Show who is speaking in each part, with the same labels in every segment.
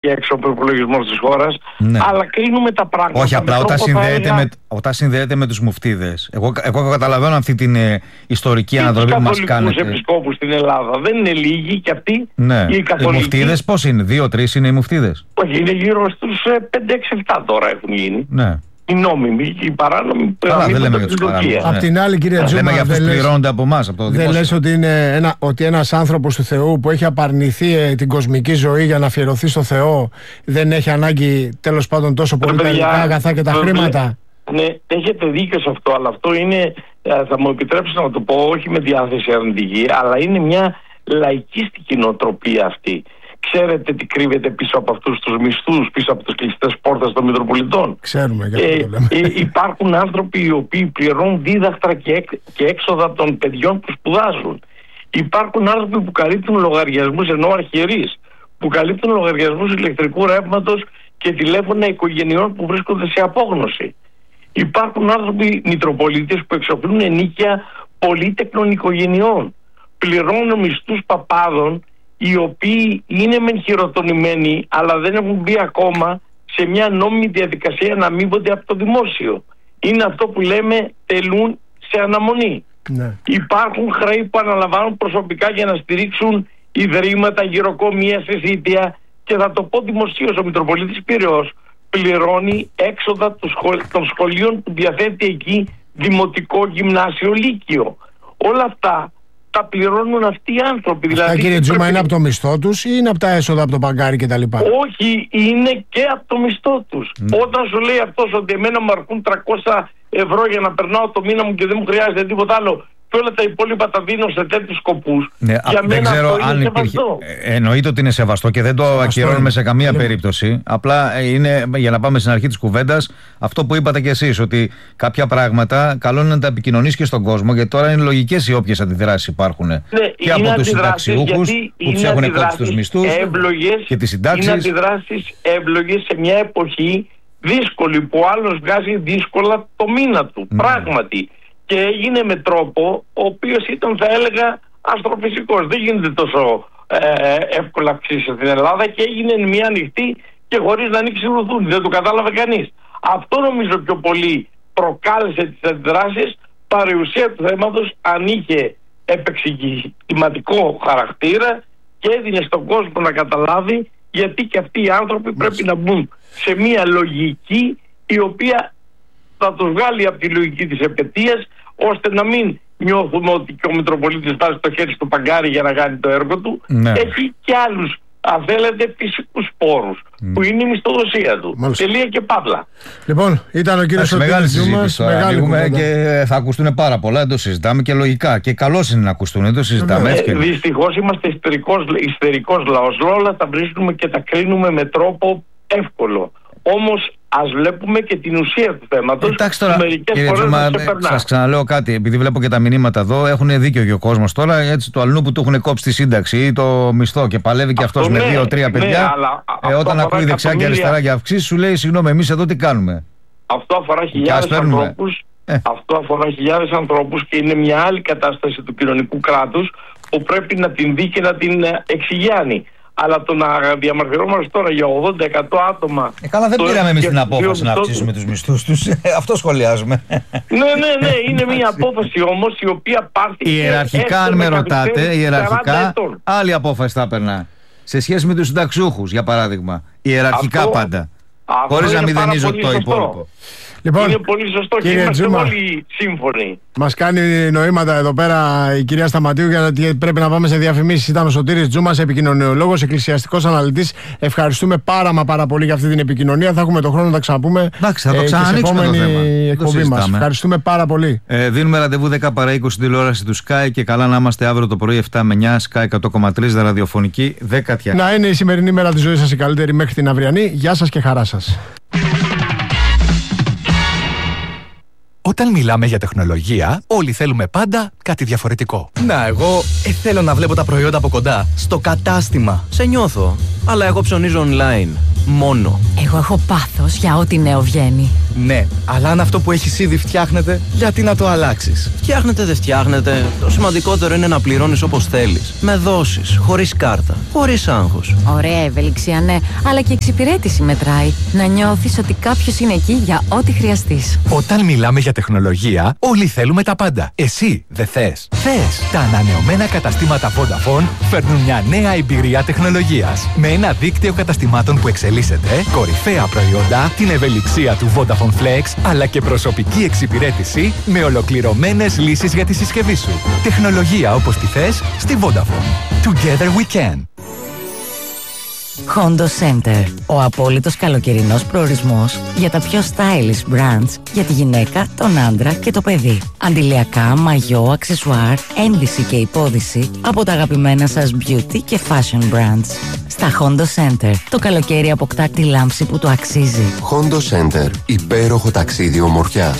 Speaker 1: και έξω από προπολογισμό της χώρας, αλλά κρίνουμε τα πράγματα.
Speaker 2: Όχι, απλά όταν συνδέεται με τους μουφτίδες. Εγώ καταλαβαίνω αυτή την ιστορική αναδρομή που μας κάνετε.
Speaker 1: Τους επισκόπους στην Ελλάδα δεν είναι λίγοι και αυτοί οι καθολικοί.
Speaker 2: Οι μουφτίδες πώς είναι, 2-3 είναι οι μουφτίδες?
Speaker 1: Όχι, είναι γύρω στους 5-6-7 τώρα έχουν γίνει.
Speaker 2: Ναι.
Speaker 1: Οι νόμιμοι και οι παράνομοι.
Speaker 2: Δεν λέμε για τους παράνομους.
Speaker 3: Απ' την άλλη, κύριε Τζούμα,
Speaker 2: λέμε για αυτούς που πληρώνονται από εμάς, από το δημόσιο.
Speaker 3: Δεν λες ότι ένας άνθρωπος του Θεού που έχει απαρνηθεί την κοσμική ζωή για να αφιερωθεί στο Θεό δεν έχει ανάγκη τέλος πάντων τόσο πολύ τα υλικά αγαθά και τα χρήματα?
Speaker 1: Ναι, έχετε δίκιο σε αυτό, αλλά αυτό είναι, θα μου επιτρέψετε να το πω, όχι με διάθεση αρνητική, αλλά είναι μια λαϊκίστικη νοοτροπία αυτή. Ξέρετε τι κρύβεται πίσω από αυτούς τους μισθούς, πίσω από τις κλειστές πόρτες των Μητροπολιτών?
Speaker 3: Ξέρουμε, για αυτό το λέμε.
Speaker 1: Υπάρχουν άνθρωποι οι οποίοι πληρώνουν δίδακτρα και έξοδα των παιδιών που σπουδάζουν. Υπάρχουν άνθρωποι που καλύπτουν λογαριασμούς, ενώ αρχιερείς, που καλύπτουν λογαριασμούς ηλεκτρικού ρεύματος και τηλέφωνα οικογενειών που βρίσκονται σε απόγνωση. Υπάρχουν άνθρωποι Μητροπολίτες που εξοπλούν ενίκια πολύτεκνων οικογενειών. Πληρώνουν μισθούς παπάδων, οι οποίοι είναι μεν χειροτονημένοι, αλλά δεν έχουν μπει ακόμα σε μια νόμιμη διαδικασία να αμείβονται από το δημόσιο. Είναι αυτό που λέμε τελούν σε αναμονή. Ναι. Υπάρχουν χρέη που αναλαμβάνουν προσωπικά για να στηρίξουν ιδρύματα, γυροκομεία, συσίτια, και θα το πω δημοσίως, ο Μητροπολίτης Πειραιώς πληρώνει έξοδα των σχολείων που διαθέτει εκεί, δημοτικό, γυμνάσιο, λύκειο. Όλα αυτά τα πληρώνουν αυτοί οι άνθρωποι.
Speaker 3: Αυτά, δηλαδή, κύριε Τζούμα, είναι από το μισθό τους ή είναι από τα έσοδα από το παγκάρι κτλ?
Speaker 1: Όχι, είναι και από το μισθό τους. Όταν σου λέει αυτός ότι εμένα μου αρκούν 300 ευρώ για να περνάω το μήνα μου και δεν μου χρειάζεται τίποτα άλλο, και όλα τα υπόλοιπα τα δίνω σε τέτοιους σκοπούς, για μένα
Speaker 2: δεν ξέρω
Speaker 1: αυτό
Speaker 2: αν
Speaker 1: είναι
Speaker 2: υπήρχε.
Speaker 1: σεβαστό.
Speaker 2: Εννοείται ότι είναι σεβαστό και δεν το ακυρώνουμε σε καμία περίπτωση. Απλά είναι, για να πάμε στην αρχή της κουβέντας, αυτό που είπατε κι εσείς, ότι κάποια πράγματα καλό είναι να τα επικοινωνείς και στον κόσμο, γιατί τώρα είναι λογικές οι όποιες αντιδράσεις υπάρχουν. Και από τους συνταξιούχους που τους έχουν κόψει τους μισθούς και τις συντάξεις.
Speaker 1: Είναι αντιδράσεις εύλογες σε μια εποχή δύσκολη, που ο άλλος βγάζει δύσκολα το μήνα του. Πράγματι. Και έγινε με τρόπο ο οποίος ήταν, θα έλεγα, αστροφυσικός. Δεν γίνεται τόσο εύκολα αυξήσεις στην Ελλάδα, και έγινε μια ανοιχτή και χωρίς να ανοίξει ρουθούνη. Δεν το κατάλαβε κανείς. Αυτό νομίζω πιο πολύ προκάλεσε τις αντιδράσεις, παρουσία του θέματος, αν είχε επεξηγηματικό χαρακτήρα και έδινε στον κόσμο να καταλάβει γιατί και αυτοί οι άνθρωποι πρέπει να μπουν σε μια λογική η οποία θα τους βγάλει από τη λογική της επαιτίας, ώστε να μην νιώθουμε ότι και ο Μητροπολίτης βάζει το χέρι στο παγκάρι για να κάνει το έργο του. Έχει και άλλους, αν θέλετε, φυσικούς πόρους, που είναι η μισθοδοσία του.
Speaker 3: Μάλιστα.
Speaker 1: Τελεία και παύλα.
Speaker 3: Λοιπόν, ήταν ο κύριος Σωτήρης Τζούμας.
Speaker 2: Μεγάλη και θα ακουστούν πάρα πολλά, δεν το συζητάμε, και λογικά. Και καλώς είναι να ακουστούν, δεν το συζητάμε.
Speaker 1: Δυστυχώς είμαστε ιστερικός λαός. Όλα τα βρίσκουμε και τα κρίνουμε με τρόπο εύκολο. Όμως ας βλέπουμε και την ουσία του θέματος.
Speaker 2: Εντάξει τώρα, κύριε Τζούμα, σας ξαναλέω κάτι, επειδή βλέπω και τα μηνύματα εδώ, έχουν δίκιο και ο κόσμος τώρα, έτσι, το αλλού που του έχουν κόψει τη σύνταξη ή το μισθό και παλεύει και αυτός με 2-3 παιδιά, όταν ακούει δεξιά και αριστερά για αυξήσεις, σου λέει συγγνώμη, εμείς εδώ τι κάνουμε?
Speaker 1: Αυτό αφορά χιλιάδες ανθρώπους. Αυτό αφορά χιλιάδες ανθρώπους και είναι μια άλλη κατάσταση του κοινωνικού κράτους που πρέπει να την δει και να την εξηγιάνει. Αλλά το να διαμαρτυρόμαστε τώρα για 80-100 άτομα.
Speaker 2: Καλά, δεν πήραμε εμείς την απόφαση να αυξήσουμε τους μισθούς τους. Αυτό σχολιάζουμε.
Speaker 1: Ναι, είναι μια απόφαση όμως η οποία πάρθηκε.
Speaker 2: Ιεραρχικά, αν με ρωτάτε, ιεραρχικά άλλη απόφαση θα έπαιρνα. Σε σχέση με τους συνταξιούχους, για παράδειγμα. Ιεραρχικά πάντα. Χωρίς να μηδενίζω το υπόλοιπο.
Speaker 1: Λοιπόν, είναι πολύ σωστό και είμαστε όλοι σύμφωνοι.
Speaker 3: Μας κάνει νοήματα εδώ πέρα η κυρία Σταματίου, γιατί πρέπει να πάμε σε διαφημίσεις. Ήταν ο Σωτήρης Τζούμας, επικοινωνιολόγος, εκκλησιαστικός αναλυτής. Ευχαριστούμε πάρα πολύ για αυτή την επικοινωνία. Θα έχουμε τον χρόνο να τα ξαναπούμε.
Speaker 2: Εντάξει, θα το ξανανοίξουμε το θέμα.
Speaker 3: Εκπομπή μας. Ευχαριστούμε πάρα πολύ.
Speaker 2: Δίνουμε ραντεβού 10 παρά 20 στην τηλεόραση του Sky και καλά να είμαστε αύριο το πρωί 7 με 9, Sky 100,3 ραδιοφωνική, 10.
Speaker 3: Να είναι η σημερινή μέρα της ζωής σας η καλύτερη μέχρι την αυριανή. Γεια σας και χαρά σας.
Speaker 4: Όταν μιλάμε για τεχνολογία, όλοι θέλουμε πάντα κάτι διαφορετικό.
Speaker 5: Να, εγώ θέλω να βλέπω τα προϊόντα από κοντά. Στο κατάστημα. Σε νιώθω. Αλλά εγώ ψωνίζω online. Μόνο.
Speaker 6: Εγώ έχω πάθος για ό,τι νέο βγαίνει.
Speaker 5: Ναι, αλλά αν αυτό που έχεις ήδη φτιάχνεται, γιατί να το αλλάξεις?
Speaker 6: Φτιάχνετε, δεν φτιάχνετε. Το σημαντικότερο είναι να πληρώνεις όπως θέλεις. Με δόσεις, χωρίς κάρτα, χωρίς άγχος.
Speaker 7: Ωραία ευελιξία, ναι, αλλά και εξυπηρέτηση μετράει. Να νιώθεις ότι κάποιος είναι εκεί για ό,τι χρειαστείς.
Speaker 4: Όταν μιλάμε για τεχνολογία, όλοι θέλουμε τα πάντα. Εσύ δεν θες? Θες! Τα ανανεωμένα καταστήματα Vodafone φέρνουν μια νέα εμπειρία τεχνολογίας. Με ένα δίκτυο καταστημάτων που εξελίσσεται, κορυφαία προϊόντα, την ευελιξία του Vodafone Flex, αλλά και προσωπική εξυπηρέτηση με ολοκληρωμένες λύσεις για τη συσκευή σου. Τεχνολογία όπως τη θες στη Vodafone. Together we can.
Speaker 7: Hondo Center. Ο απόλυτος καλοκαιρινός προορισμός για τα πιο stylish brands για τη γυναίκα, τον άντρα και το παιδί. Αντιλιακά, μαγιό, αξεσουάρ, ένδυση και υπόδυση από τα αγαπημένα σας beauty και fashion brands. Στα Hondo Center, το καλοκαίρι αποκτά τη λάμψη που το αξίζει.
Speaker 8: Hondo Center. Υπέροχο ταξίδι ομορφιάς.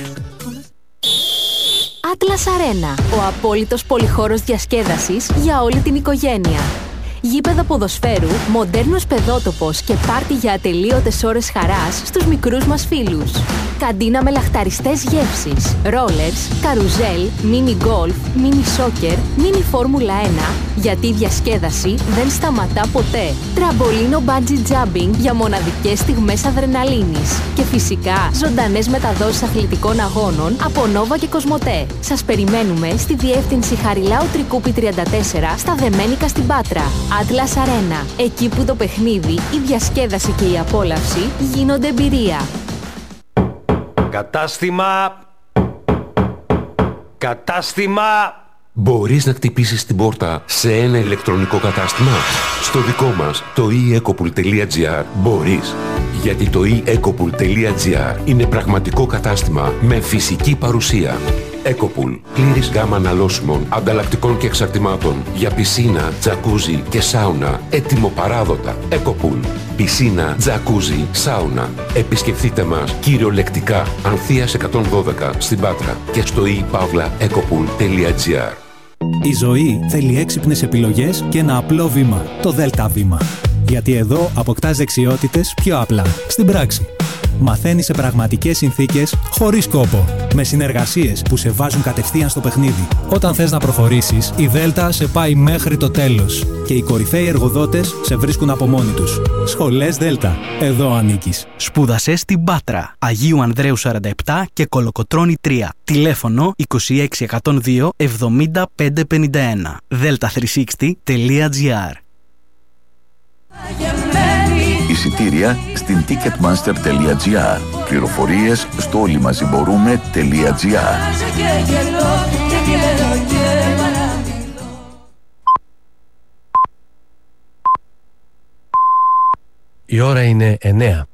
Speaker 9: Atlas Arena. Ο απόλυτος πολυχώρος διασκέδασης για όλη την οικογένεια. Γήπεδο ποδοσφαίρου, μοντέρνος παιδότοπος και πάρτι για ατελείωτες ώρες χαράς στους μικρούς μας φίλους. Καντίνα με λαχταριστές γεύσεις, ρόλερς, καρουζέλ, μίνι γκολφ, μίνι σόκερ, μίνι φόρμουλα 1, γιατί η διασκέδαση δεν σταματά ποτέ. Τραμπολίνο μπάντζι τζάμπινγκ για μοναδικές στιγμές αδρεναλίνης. Και φυσικά ζωντανές μεταδόσεις αθλητικών αγώνων από Νόβα και Κοσμοτέ. Σας περιμένουμε στη διεύθυνση Χαριλάου Τρικούπη 34 στα Δεμένικα στην Πάτρα. Atlas Arena. Εκεί που το παιχνίδι, η διασκέδαση και η απόλαυση γίνονται εμπειρία.
Speaker 10: Κατάστημα.
Speaker 8: Μπορείς να χτυπήσεις την πόρτα σε ένα ηλεκτρονικό κατάστημα? Στο δικό μας, το eEcopool.gr, μπορείς. Γιατί το eEcopool.gr είναι πραγματικό κατάστημα με φυσική παρουσία. Ecopool. Πλήρης γάμα αναλώσιμων, ανταλλακτικών και εξαρτημάτων για πισίνα, τζακούζι και σάουνα. Έτοιμο παράδοτα. Ecopool. Πισίνα, τζακούζι, σάουνα. Επισκεφτείτε μας κυριολεκτικά Ανθείας 112 στην Πάτρα και στο ePavlaEcopool.gr.
Speaker 11: Η ζωή θέλει έξυπνες επιλογές και ένα απλό βήμα. Το ΔΕΛΤΑ βήμα. Γιατί εδώ αποκτάς δεξιότητες πιο απλά, στην πράξη. Μαθαίνεις σε πραγματικές συνθήκες, χωρίς κόπο. Με συνεργασίες που σε βάζουν κατευθείαν στο παιχνίδι. Όταν θες να προχωρήσεις, η Δέλτα σε πάει μέχρι το τέλος. Και οι κορυφαίοι εργοδότες σε βρίσκουν από μόνοι τους. Σχολές Δέλτα. Εδώ ανήκεις.
Speaker 12: Σπούδασε στην Πάτρα. Αγίου Ανδρέου 47 και Κολοκοτρώνη 3. Τηλέφωνο 26102 70551. delta360.gr.
Speaker 13: Εισιτήρια στην ticketmaster.gr. Πληροφορίες στο όλοιμαζιμπορούμε.gr.
Speaker 14: Η ώρα είναι 9.